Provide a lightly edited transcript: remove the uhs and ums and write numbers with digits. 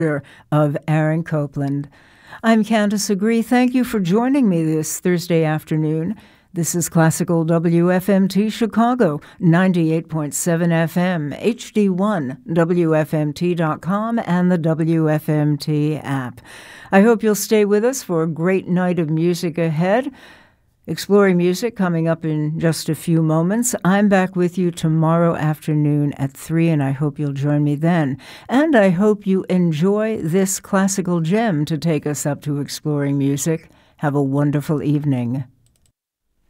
of Aaron Copland. I'm Candace Agree. Thank you for joining me this Thursday afternoon. This is Classical WFMT Chicago, 98.7 FM, HD1, WFMT.com, and the WFMT app. I hope you'll stay with us for a great night of music ahead. Exploring Music coming up in just a few moments. I'm back with you tomorrow afternoon at 3, and I hope you'll join me then. And I hope you enjoy this classical gem to take us up to Exploring Music. Have a wonderful evening.